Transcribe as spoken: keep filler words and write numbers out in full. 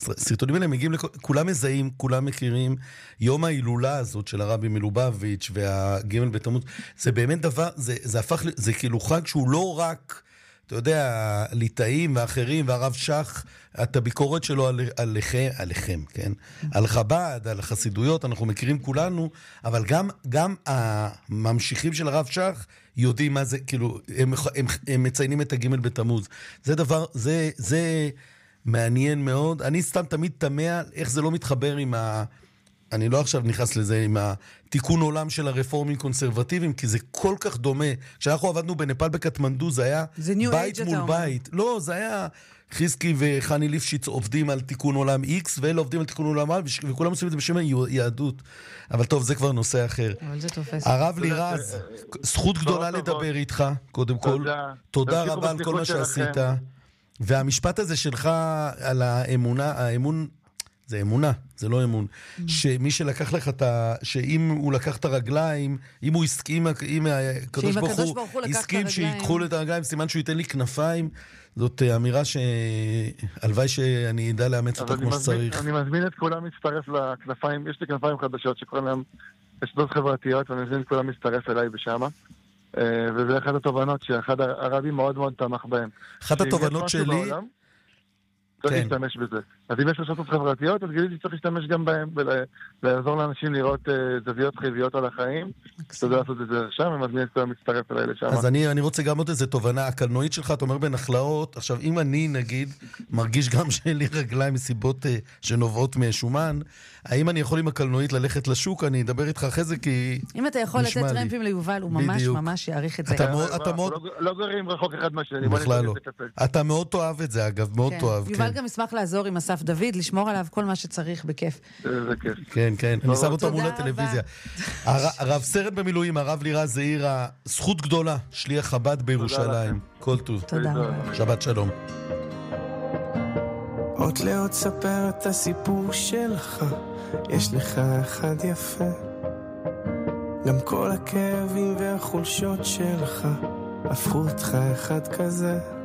הסרטונים האלה מגיעים, כולם מזהים, כולם מכירים, יום ההילולה הזאת של הרבי מלובביץ' והגימל בתמוז, זה באמת דבר, זה, זה הפך, זה כאילו חג שהוא לא רק, אתה יודע, ליטאים ואחרים, והרב שח, את הביקורת שלו על, עליכם, עליכם, כן? על חב"ד, על החסידויות, אנחנו מכירים כולנו, אבל גם, גם הממשיכים של הרב שח יודעים מה זה, כאילו, הם, הם, הם מציינים את הגימל בתמוז. זה דבר, זה, זה מעניין מאוד. אני סתם תמיד תמה איך זה לא מתחבר עם ה... אני לא עכשיו נכנס לזה עם התיקון עולם של הרפורמים קונסרבטיביים, כי זה כל כך דומה. כשאנחנו עבדנו בנפאל בקטמנדו, זה היה בית מול בית. לא, זה היה חיסקי וחני ליפשיץ עובדים על תיקון עולם X, ואלה עובדים על תיקון עולם Y, וכולם עושים את זה בשם היהדות. אבל טוב, זה כבר נושא אחר. אבל זה תופס. הרב לירז, זכות גדולה לדבר איתך, קודם כל. תודה רבה על כל מה שעשית. והמשפט הזה שלך על האמונה, האמון... זה אמונה, זה לא אמון. שמי שלקח לך את ה... שאם הוא לקח את הרגליים, אם הוא הסכים, אם הקדוש ברוך הוא הסכים שיקחו את הרגליים, סימן שהוא ייתן לי כנפיים, זאת אמירה שהלוואי שאני אדע לאמץ אותה כמו שצריך. אני מזמין את כולם להצטרף לכנפיים, יש לי כנפיים חדשות שקוראים להם רשתות חברתיות, ואני מזמין את כולם להצטרף אליי בשמה. וזה אחת התובנות שאחד הרבים מאוד מאוד תמך בהם. אחת התובנות שלי... צריך להשתמש בזה. אז אם יש רשתות חברתיות, אז גיליתי שצריך להשתמש גם בהם, ולעזור לאנשים לראות זוויות חיוביות על החיים. תודה לעשות את זה שם, ומזמין את כולם מצטרף אליי לשם. אז אני, אני רוצה גם עוד איזה תובנה. הקלנועית שלך, אתה אומר בנחלאות, עכשיו אם אני נגיד, מרגיש גם שאין לי רגליים מסיבות שנובעות משומן, האם אני יכול עם הקלנועית ללכת לשוק? אני אדבר איתך אחרי זה, כי אם אתה יכול לתת טרמפים ליובל, הוא ממש ממש יעריך את זה. לא גרים רחוק אחד מהשני. בכלל לא. אתה מאוד תאהב את זה, אגב, מאוד תאהב. יובל גם ישמח לעזור עם אסף דוד, לשמור עליו כל מה שצריך בכיף. זה כיף. כן, כן. אני שם אותו מול הטלוויזיה. הרב סרט במילואים, הרב לירז זעירא, זכות גדולה, שליח חב"ד בירושלים. כל טוב. תודה רבה. שבת שלום. עוד לעוד ספר את הסיפור שלך, יש לך אחד יפה, גם כל הכאבים והחולשות שלך הפכו אותך אחד כזה.